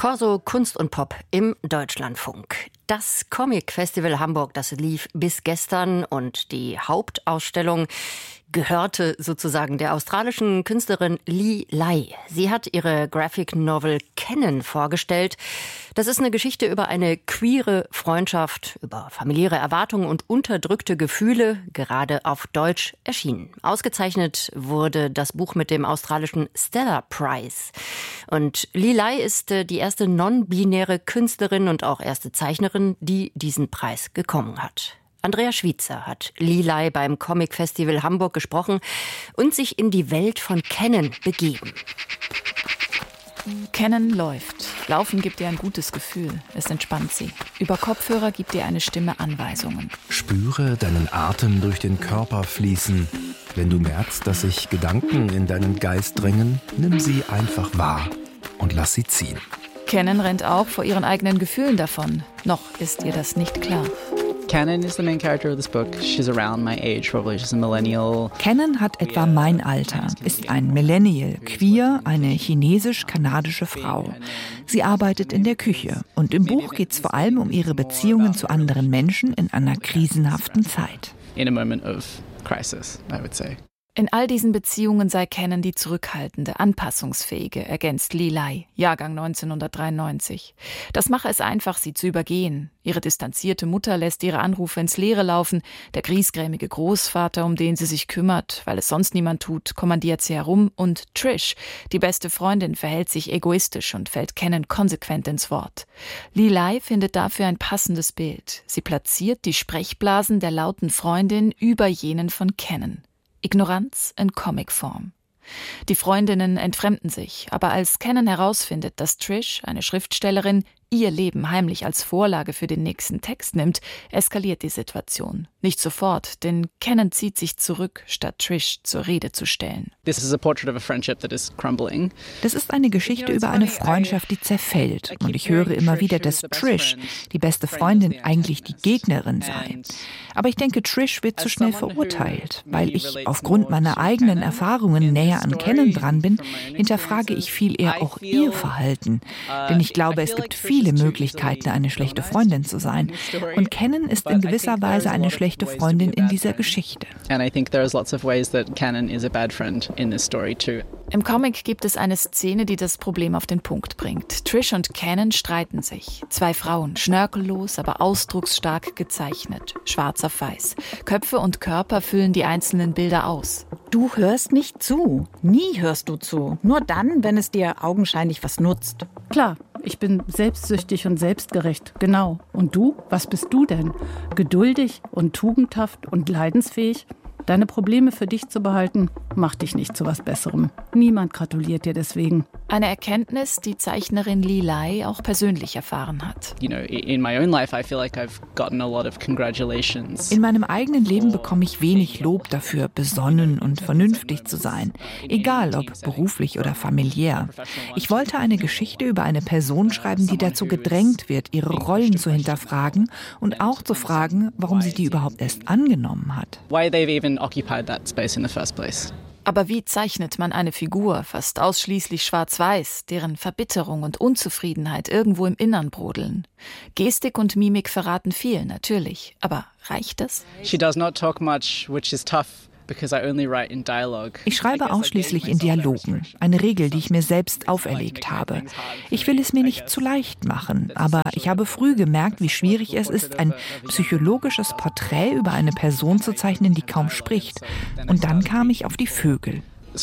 Corso Kunst und Pop im Deutschlandfunk. Das Comic-Festival Hamburg, das lief bis gestern und die Hauptausstellung gehörte sozusagen der australischen Künstlerin Lee Lai. Sie hat ihre Graphic Novel Kennen vorgestellt. Das ist eine Geschichte über eine queere Freundschaft, über familiäre Erwartungen und unterdrückte Gefühle, gerade auf Deutsch erschienen. Ausgezeichnet wurde das Buch mit dem australischen Stellar Prize. Und Lee Lai ist die erste non-binäre Künstlerin und auch erste Zeichnerin, die diesen Preis bekommen hat. Andrea Schwitzer hat Lee Lai beim Comic Festival Hamburg gesprochen und sich in die Welt von Kennen begeben. Kennen läuft. Laufen gibt ihr ein gutes Gefühl. Es entspannt sie. Über Kopfhörer gibt ihr eine Stimme Anweisungen. Spüre deinen Atem durch den Körper fließen. Wenn du merkst, dass sich Gedanken in deinen Geist drängen, nimm sie einfach wahr und lass sie ziehen. Kennen rennt auch vor ihren eigenen Gefühlen davon. Noch ist ihr das nicht klar. Kennen is the main character of this book. She's around my age, probably she's a millennial. Kennen hat etwa mein Alter, ist ein Millennial, queer, eine chinesisch-kanadische Frau. Sie arbeitet in der Küche und im Buch geht es vor allem um ihre Beziehungen zu anderen Menschen in einer krisenhaften Zeit. In a moment of crisis, I would say. In all diesen Beziehungen sei Kennen die zurückhaltende, anpassungsfähige, ergänzt Lee Lai, Jahrgang 1993. Das mache es einfach, sie zu übergehen. Ihre distanzierte Mutter lässt ihre Anrufe ins Leere laufen. Der griesgrämige Großvater, um den sie sich kümmert, weil es sonst niemand tut, kommandiert sie herum. Und Trish, die beste Freundin, verhält sich egoistisch und fällt Kennen konsequent ins Wort. Lee Lai findet dafür ein passendes Bild. Sie platziert die Sprechblasen der lauten Freundin über jenen von Kennen. Ignoranz in Comicform. Die Freundinnen entfremden sich, aber als Kennen herausfindet, dass Trish, eine Schriftstellerin, ihr Leben heimlich als Vorlage für den nächsten Text nimmt, eskaliert die Situation. Nicht sofort, denn Kennen zieht sich zurück, statt Trish zur Rede zu stellen. This is a portrait of a friendship that is crumbling. Das ist eine Geschichte über eine Freundschaft, die zerfällt. Und ich höre immer wieder, dass Trish, die beste Freundin, eigentlich die Gegnerin sei. Aber ich denke, Trish wird zu schnell verurteilt. Weil ich aufgrund meiner eigenen Erfahrungen näher an Kennen dran bin, hinterfrage ich viel eher auch ihr Verhalten. Denn ich glaube, es gibt viele Möglichkeiten, eine schlechte Freundin zu sein. Und Kennen ist in gewisser Weise eine schlechte Freundin in dieser Geschichte. Im Comic gibt es eine Szene, die das Problem auf den Punkt bringt. Trish und Kennen streiten sich. Zwei Frauen, schnörkellos, aber ausdrucksstark gezeichnet. Schwarz auf weiß. Köpfe und Körper füllen die einzelnen Bilder aus. Du hörst nicht zu. Nie hörst du zu. Nur dann, wenn es dir augenscheinlich was nutzt. Klar, ich bin selbstsüchtig und selbstgerecht, genau. Und du? Was bist du denn? Geduldig und tugendhaft und leidensfähig? Deine Probleme für dich zu behalten, macht dich nicht zu was Besserem. Niemand gratuliert dir deswegen. Eine Erkenntnis, die Zeichnerin Lee Lai auch persönlich erfahren hat. In my own life, I feel like I've gotten a lot of congratulations. In meinem eigenen Leben bekomme ich wenig Lob dafür, besonnen und vernünftig zu sein. Egal, ob beruflich oder familiär. Ich wollte eine Geschichte über eine Person schreiben, die dazu gedrängt wird, ihre Rollen zu hinterfragen und auch zu fragen, warum sie die überhaupt erst angenommen hat. Why they've even occupied that space in the first place. Aber wie zeichnet man eine Figur, fast ausschließlich schwarz-weiß, deren Verbitterung und Unzufriedenheit irgendwo im Innern brodeln? Gestik und Mimik verraten viel, natürlich. Aber reicht das? She does not talk much, which is tough. Ich schreibe ausschließlich in Dialogen, eine Regel, die ich mir selbst auferlegt habe. Ich will es mir nicht zu leicht machen, aber ich habe früh gemerkt, wie schwierig es ist, ein psychologisches Porträt über eine Person zu zeichnen, die kaum spricht. Und dann kam ich auf die Vögel.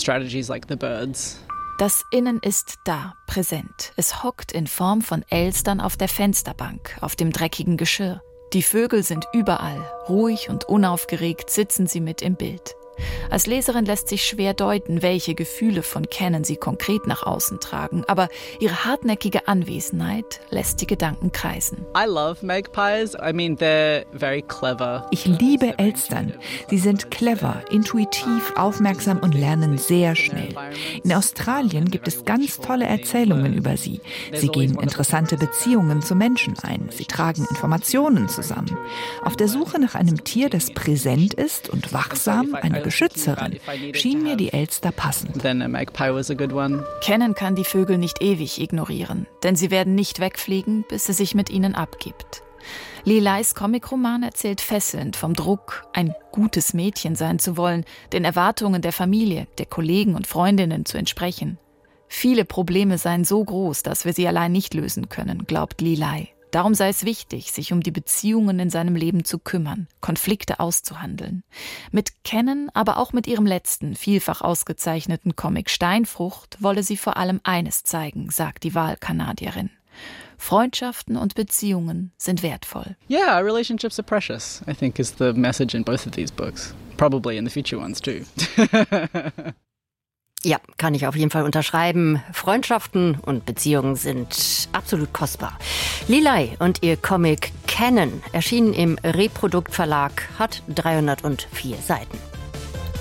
Das Innen ist da, präsent. Es hockt in Form von Elstern auf der Fensterbank, auf dem dreckigen Geschirr. Die Vögel sind überall, ruhig und unaufgeregt sitzen sie mit im Bild. Als Leserin lässt sich schwer deuten, welche Gefühle von Kennen sie konkret nach außen tragen, aber ihre hartnäckige Anwesenheit lässt die Gedanken kreisen. I love magpies. I mean, they're very clever. Ich liebe Elstern. Sie sind clever, intuitiv, aufmerksam und lernen sehr schnell. In Australien gibt es ganz tolle Erzählungen über sie. Sie gehen interessante Beziehungen zu Menschen ein. Sie tragen Informationen zusammen. Auf der Suche nach einem Tier, das präsent ist und wachsam, eine Beschützerin schien mir die Elster passend. Then a magpie was a good one. Kennen kann die Vögel nicht ewig ignorieren, denn sie werden nicht wegfliegen, bis sie sich mit ihnen abgibt. Lilais Comicroman erzählt fesselnd vom Druck, ein gutes Mädchen sein zu wollen, den Erwartungen der Familie, der Kollegen und Freundinnen zu entsprechen. Viele Probleme seien so groß, dass wir sie allein nicht lösen können, glaubt Lilai. Darum sei es wichtig, sich um die Beziehungen in seinem Leben zu kümmern, Konflikte auszuhandeln. Mit Kennen, aber auch mit ihrem letzten, vielfach ausgezeichneten Comic Steinfrucht wolle sie vor allem eines zeigen, sagt die Wahlkanadierin. Freundschaften und Beziehungen sind wertvoll. Yeah, relationships are precious, I think is the message in both of these books. Probably in the future ones too. Ja, kann ich auf jeden Fall unterschreiben. Freundschaften und Beziehungen sind absolut kostbar. Lilai und ihr Comic Kennen, erschienen im Reprodukt Verlag, hat 304 Seiten.